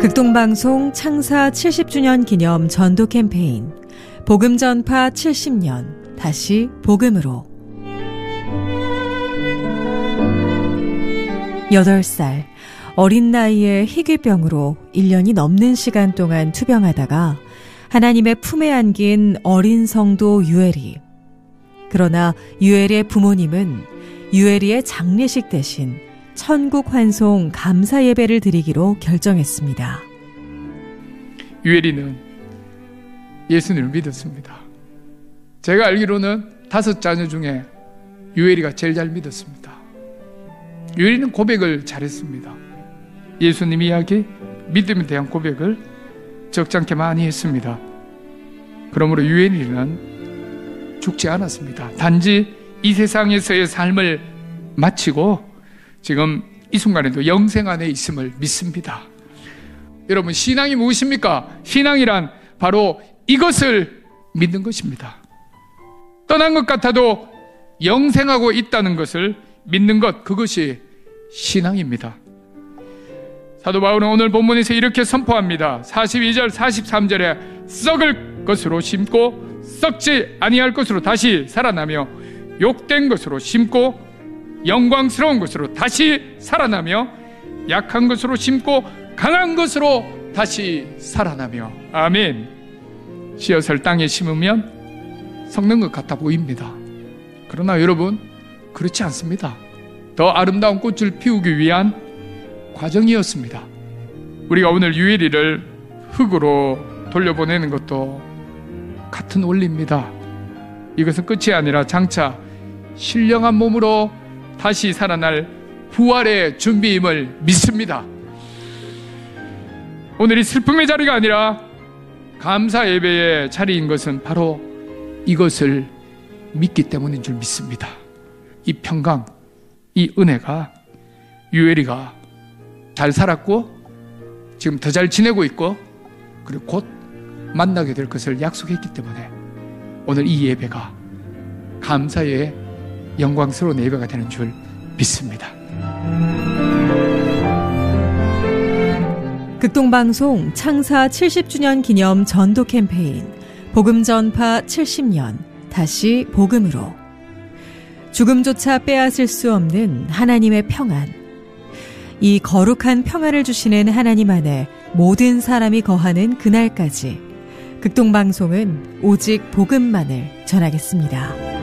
극동방송 창사 70주년 기념 전도 캠페인 복음 전파 70년 다시 복음으로 8살 어린 나이에 희귀병으로 1년이 넘는 시간 동안 투병하다가 하나님의 품에 안긴 어린 성도 유엘이. 그러나 유엘이의 부모님은 유엘이의 장례식 대신 천국 환송 감사 예배를 드리기로 결정했습니다. 유엘이는 예수님을 믿었습니다. 제가 알기로는 5자녀 중에 유엘이가 제일 잘 믿었습니다. 유엘이는 고백을 잘했습니다. 예수님 이야기, 믿음에 대한 고백을 적잖게 많이 했습니다. 그러므로 유엘이는 죽지 않았습니다. 단지 이 세상에서의 삶을 마치고 지금 이 순간에도 영생 안에 있음을 믿습니다. 여러분, 신앙이 무엇입니까? 신앙이란 바로 이것을 믿는 것입니다. 떠난 것 같아도 영생하고 있다는 것을 믿는 것, 그것이 신앙입니다. 사도 바울은 오늘 본문에서 이렇게 선포합니다. 42절 43절에 썩을 것으로 심고 썩지 아니할 것으로 다시 살아나며 욕된 것으로 심고 영광스러운 것으로 다시 살아나며 약한 것으로 심고 강한 것으로 다시 살아나며. 아멘. 씨앗을 땅에 심으면 썩는 것 같아 보입니다. 그러나 여러분, 그렇지 않습니다. 더 아름다운 꽃을 피우기 위한 과정이었습니다. 우리가 오늘 유엘이를 흙으로 돌려보내는 것도 같은 원리입니다. 이것은 끝이 아니라 장차 신령한 몸으로 다시 살아날 부활의 준비임을 믿습니다. 오늘이 슬픔의 자리가 아니라 감사 예배의 자리인 것은 바로 이것을 믿기 때문인 줄 믿습니다. 이 평강, 이 은혜가 유엘이가 잘 살았고 지금 더 잘 지내고 있고 그리고 곧 만나게 될 것을 약속했기 때문에 오늘 이 예배가 감사의 영광스러운 예배가 되는 줄 믿습니다. 극동방송 창사 70주년 기념 전도 캠페인 복음 전파 70년 다시 복음으로. 죽음조차 빼앗을 수 없는 하나님의 평안. 이 거룩한 평안을 주시는 하나님 안에 모든 사람이 거하는 그날까지 극동방송은 오직 복음만을 전하겠습니다.